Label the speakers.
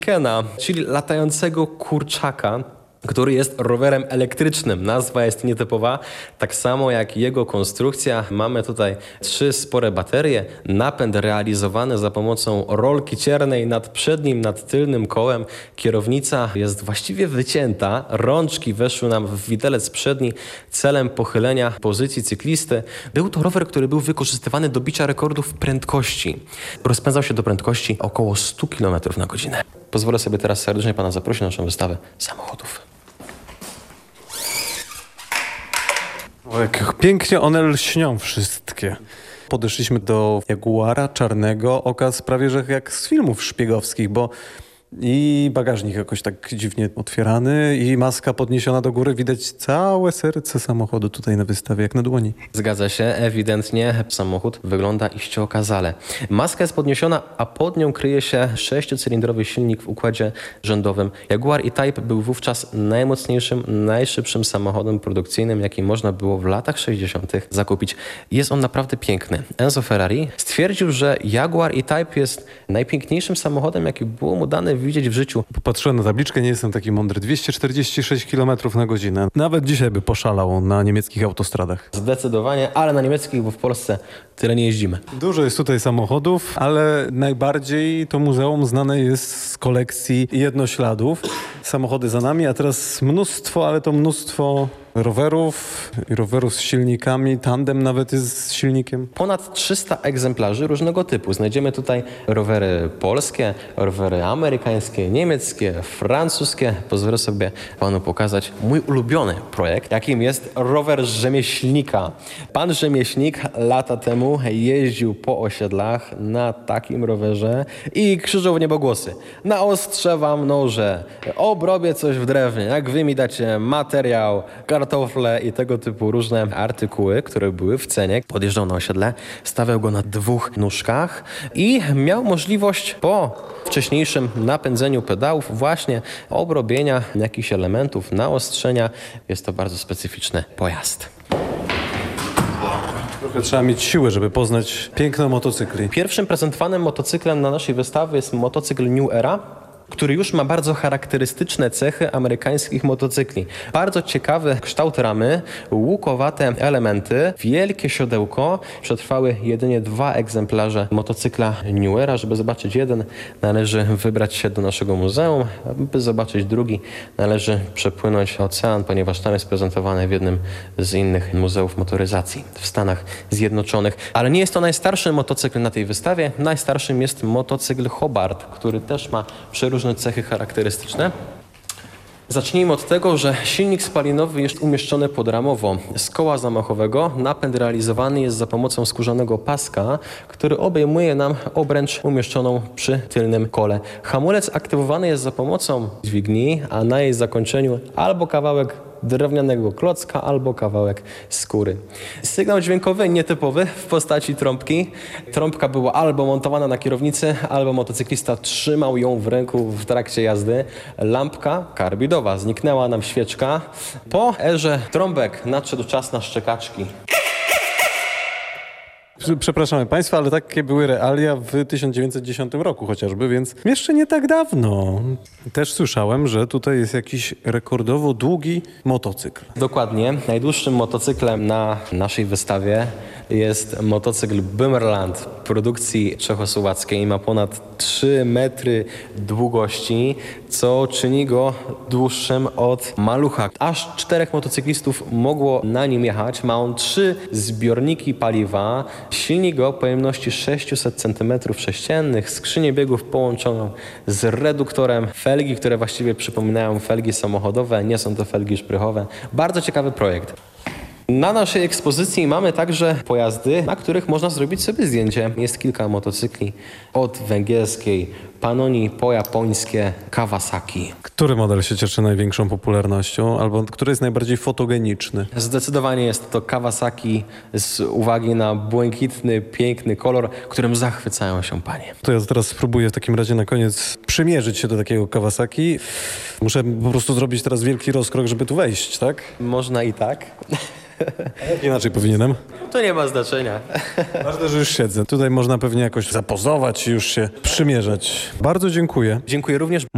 Speaker 1: Kena, czyli latającego kurczaka, który jest rowerem elektrycznym. Nazwa jest nietypowa, tak samo jak jego konstrukcja. Mamy tutaj 3 spore baterie, napęd realizowany za pomocą rolki ciernej nad przednim, nad tylnym kołem. Kierownica jest właściwie wycięta, rączki weszły nam w widelec przedni celem pochylenia pozycji cyklisty. Był to rower, który był wykorzystywany do bicia rekordów prędkości. Rozpędzał się do prędkości około 100 km na godzinę. Pozwolę sobie teraz serdecznie pana zaprosić na naszą wystawę samochodów.
Speaker 2: O, jak pięknie one lśnią wszystkie. Podeszliśmy do Jaguara czarnego, okaz prawie że jak z filmów szpiegowskich, bo i bagażnik jakoś tak dziwnie otwierany i maska podniesiona do góry. Widać całe serce samochodu tutaj na wystawie, jak na dłoni.
Speaker 1: Zgadza się, ewidentnie samochód wygląda iście okazale. Maska jest podniesiona, a pod nią kryje się 6-cylindrowy silnik w układzie rzędowym. Jaguar E-Type był wówczas najmocniejszym, najszybszym samochodem produkcyjnym, jaki można było w latach 60. zakupić. Jest on naprawdę piękny. Enzo Ferrari stwierdził, że Jaguar E-Type jest najpiękniejszym samochodem, jaki było mu dane widzieć w życiu.
Speaker 2: Popatrzyłem na tabliczkę, nie jestem taki mądry. 246 km na godzinę. Nawet dzisiaj by poszalał na niemieckich autostradach.
Speaker 1: Zdecydowanie, ale na niemieckich, bo w Polsce tyle nie jeździmy.
Speaker 2: Dużo jest tutaj samochodów, ale najbardziej to muzeum znane jest z kolekcji jednośladów. Samochody za nami, a teraz mnóstwo, ale to mnóstwo rowerów i rowerów z silnikami. Tandem nawet jest z silnikiem.
Speaker 1: Ponad 300 egzemplarzy różnego typu. Znajdziemy tutaj rowery polskie, rowery amerykańskie, niemieckie, francuskie. Pozwolę sobie panu pokazać mój ulubiony projekt, jakim jest rower rzemieślnika. Pan rzemieślnik lata temu jeździł po osiedlach na takim rowerze i krzyżował w niebogłosy. Naostrzę wam noże, obrobię coś w drewnie, jak wy mi dacie materiał, kartofle i tego typu różne artykuły, które były w cenie. Podjeżdżał na osiedle, stawiał go na 2 nóżkach i miał możliwość po wcześniejszym napędzeniu pedałów właśnie obrobienia jakichś elementów, naostrzenia. Jest to bardzo specyficzny pojazd.
Speaker 2: Trochę trzeba mieć siłę, żeby poznać piękno motocykli.
Speaker 1: Pierwszym prezentowanym motocyklem na naszej wystawie jest motocykl New Era, który już ma bardzo charakterystyczne cechy amerykańskich motocykli. Bardzo ciekawy kształt ramy, łukowate elementy, wielkie siodełko. Przetrwały jedynie 2 egzemplarze motocykla New Era. Żeby zobaczyć jeden, należy wybrać się do naszego muzeum. Aby zobaczyć drugi, należy przepłynąć ocean, ponieważ tam jest prezentowany w jednym z innych muzeów motoryzacji w Stanach Zjednoczonych. Ale nie jest to najstarszy motocykl na tej wystawie. Najstarszym jest motocykl Hobart, który też ma przeróżne cechy charakterystyczne. Zacznijmy od tego, że silnik spalinowy jest umieszczony podramowo z koła zamachowego. Napęd realizowany jest za pomocą skórzanego paska, który obejmuje nam obręcz umieszczoną przy tylnym kole. Hamulec aktywowany jest za pomocą dźwigni, a na jej zakończeniu albo kawałek drewnianego klocka albo kawałek skóry. Sygnał dźwiękowy nietypowy w postaci trąbki. Trąbka była albo montowana na kierownicy, albo motocyklista trzymał ją w ręku w trakcie jazdy. Lampka karbidowa, zniknęła nam świeczka. Po erze trąbek nadszedł czas na szczekaczki.
Speaker 2: Przepraszamy Państwa, ale takie były realia w 1910 roku chociażby, więc jeszcze nie tak dawno. Też słyszałem, że tutaj jest jakiś rekordowo długi motocykl.
Speaker 1: Dokładnie. Najdłuższym motocyklem na naszej wystawie jest motocykl Böhmerland produkcji czechosłowackiej. Ma ponad 3 metry długości, co czyni go dłuższym od malucha. Aż 4 motocyklistów mogło na nim jechać. Ma on 3 zbiorniki paliwa, silnik o pojemności 600 cm3, skrzynię biegów połączoną z reduktorem, felgi, które właściwie przypominają felgi samochodowe, nie są to felgi szprychowe. Bardzo ciekawy projekt. Na naszej ekspozycji mamy także pojazdy, na których można zrobić sobie zdjęcie. Jest kilka motocykli od węgierskiej Pannoni po japońskie Kawasaki.
Speaker 2: Który model się cieszy największą popularnością, albo który jest najbardziej fotogeniczny?
Speaker 1: Zdecydowanie jest to Kawasaki z uwagi na błękitny, piękny kolor, którym zachwycają się panie.
Speaker 2: To ja teraz spróbuję w takim razie na koniec przymierzyć się do takiego Kawasaki. Muszę po prostu zrobić teraz wielki rozkrok, żeby tu wejść, tak?
Speaker 1: Można i tak.
Speaker 2: Inaczej powinienem?
Speaker 1: To nie ma znaczenia.
Speaker 2: Ważne, że już siedzę. Tutaj można pewnie jakoś zapozować i już się przymierzać. Bardzo dziękuję.
Speaker 1: Dziękuję również.